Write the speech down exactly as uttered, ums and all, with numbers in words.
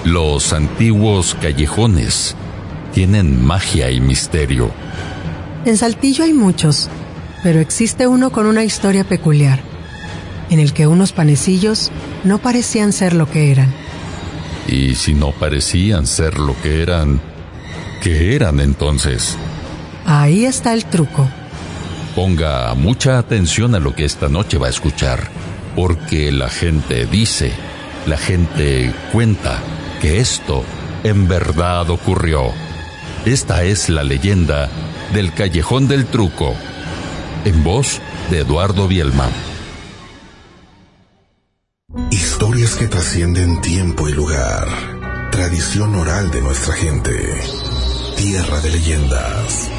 Los antiguos callejones tienen magia y misterio. En Saltillo hay muchos, pero existe uno con una historia peculiar, en el que unos panecillos no parecían ser lo que eran. Y si no parecían ser lo que eran, ¿qué eran entonces? Ahí está el truco. Ponga mucha atención a lo que esta noche va a escuchar, porque la gente dice, la gente cuenta que esto en verdad ocurrió. Esta es la leyenda del Callejón del Truco, en voz de Eduardo Bielma. Historias que trascienden tiempo y lugar. Tradición oral de nuestra gente. Tierra de leyendas.